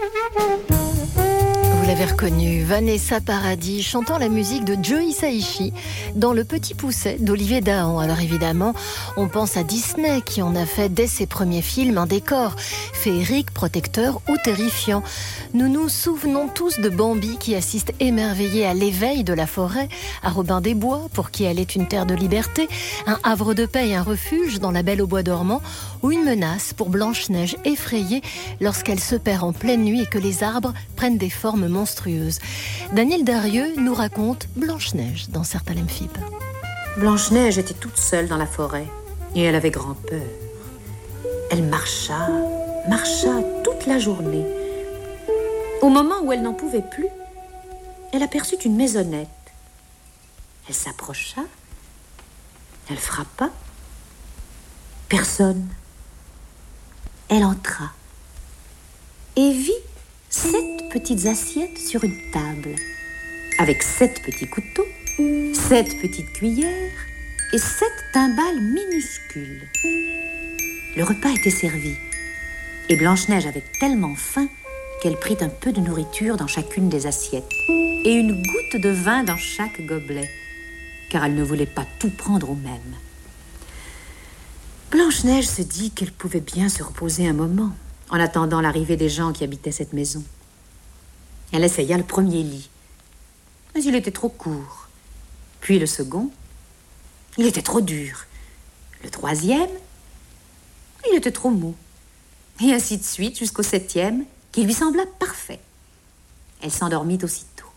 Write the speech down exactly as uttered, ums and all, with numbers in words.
Vous l'avez reconnue, Vanessa Paradis, chantant la musique de Joe Hisaishi dans Le Petit Poucet d'Olivier Dahan. Alors évidemment, on pense à Disney qui en a fait dès ses premiers films un décor féerique, protecteur ou terrifiant. Nous nous souvenons tous de Bambi qui assiste émerveillé à l'éveil de la forêt, à Robin des Bois pour qui elle est une terre de liberté, un havre de paix et un refuge dans La Belle au bois dormant, ou une menace pour Blanche-Neige effrayée lorsqu'elle se perd en pleine nuit et que les arbres prennent des formes monstrueuses. Daniel Darieux nous raconte Blanche-Neige dans Certains Phib. Blanche-Neige était toute seule dans la forêt et elle avait grand peur. Elle marcha, marcha toute la journée. Au moment où elle n'en pouvait plus, elle aperçut une maisonnette. Elle s'approcha, elle frappa. Personne. Elle entra et vit sept petites assiettes sur une table, avec sept petits couteaux, sept petites cuillères et sept timbales minuscules. Le repas était servi, et Blanche-Neige avait tellement faim qu'elle prit un peu de nourriture dans chacune des assiettes et une goutte de vin dans chaque gobelet, car elle ne voulait pas tout prendre au même. Blanche-Neige se dit qu'elle pouvait bien se reposer un moment en attendant l'arrivée des gens qui habitaient cette maison. Elle essaya le premier lit, mais il était trop court. Puis le second, il était trop dur. Le troisième, il était trop mou. Et ainsi de suite jusqu'au septième, qui lui sembla parfait. Elle s'endormit aussitôt.